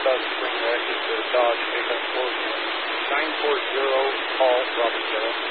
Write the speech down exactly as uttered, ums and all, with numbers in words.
Dog Spring Wreck is the Dodge pickup for nine four zero, Paul, Robert Zero.